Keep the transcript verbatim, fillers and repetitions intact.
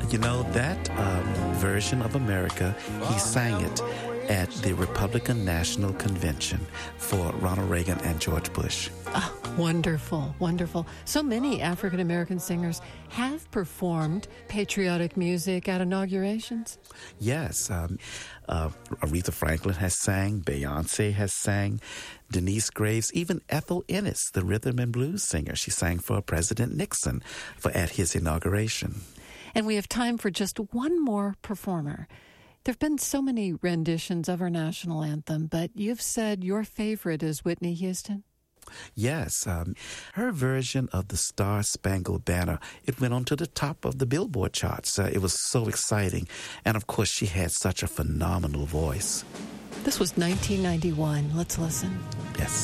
You know, that um, version of America, he sang it at the Republican National Convention for Ronald Reagan and George Bush. Oh, wonderful, wonderful. So many African-American singers have performed patriotic music at inaugurations. Yes. Um, uh, Aretha Franklin has sang, Beyonce has sang, Denise Graves, even Ethel Ennis, the rhythm and blues singer. She sang for President Nixon for at his inauguration. And we have time for just one more performer. There have been so many renditions of our national anthem, but you've said your favorite is Whitney Houston? Yes. Um, her version of the Star-Spangled Banner, it went on to the top of the Billboard charts. Uh, it was so exciting. And, of course, she had such a phenomenal voice. This was nineteen ninety-one. Let's listen. Yes.